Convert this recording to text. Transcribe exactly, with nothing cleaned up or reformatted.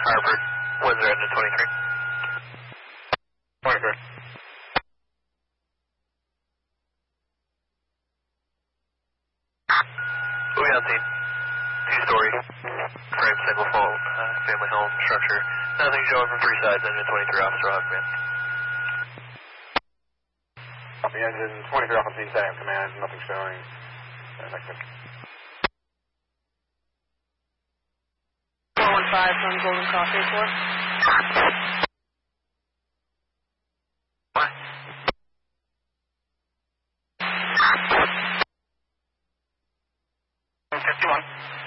Harvard, Windsor engine twenty-three. twenty-three. Moving on scene. Two-story, frame, single fault, uh, family home structure. Nothing showing from three sides, engine twenty-three, Officer Hawk, man. Copy, engine twenty-three off on scene, setting up command, nothing showing. Uh, next one. four one five from Golden Cross Airport. What? fifty-one.